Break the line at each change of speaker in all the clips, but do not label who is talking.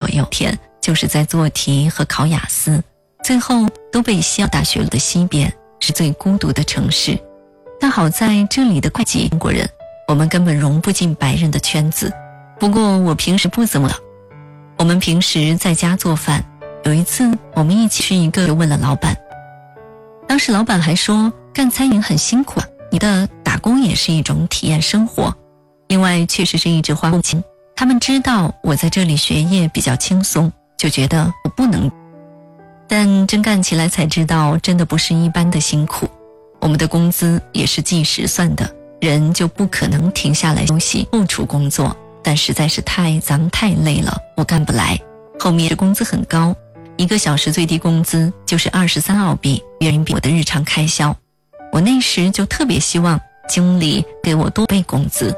右，天就是在做题和考雅思，最后都被西澳大学的西边，是最孤独的城市。但好在这里的会计中国人，我们根本融不进白人的圈子。不过我平时不怎么，我们平时在家做饭，有一次我们一起去一个，就问了老板，当时老板还说干餐饮很辛苦，你的打工也是一种体验生活。另外确实是一直花不清，他们知道我在这里学业比较轻松，就觉得我不能，但真干起来才知道真的不是一般的辛苦。我们的工资也是计时算的，人就不可能停下来休息不处工作，但实在是太脏太累了，我干不来。后面工资很高，1个小时最低工资就是23澳币，远远比我的日常开销。我那时就特别希望经理给我多倍工资。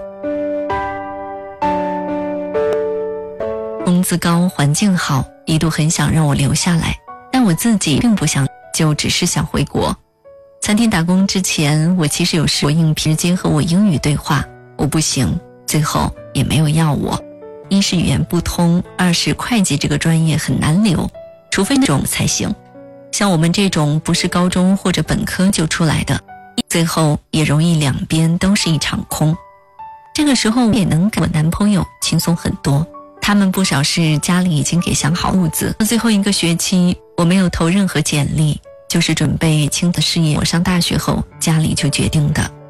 工资高，环境好，一度很想让我留下来，但我自己并不想，就只是想回国。餐厅打工之前，我其实有试过应聘直接和我英语对话，我不行，最后也没有要我。一是语言不通，二是会计这个专业很难留，除非那种才行。像我们这种不是高中或者本科就出来的，最后也容易两边都是一场空。这个时候我也能给我男朋友轻松很多，他们不少是家里已经给想好路子。最后1个学期我没有投任何简历，就是准备清的事业。我上大学后家里就决定的。